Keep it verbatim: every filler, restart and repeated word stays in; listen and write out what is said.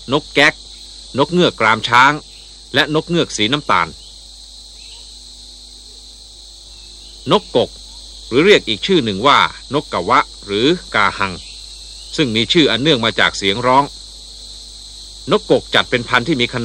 นกแก๊กนกเงือกกรามช้างและนกเงือกสีน้ำตาลนกกกหรือเรียกอีกชื่อหนึ่งว่านกกะวะหรือกาหังซึ่งมีชื่ออันเนื่องมาจากเสียงร้องนกกกจัดเป็นพันธุ์ที่มีขนาด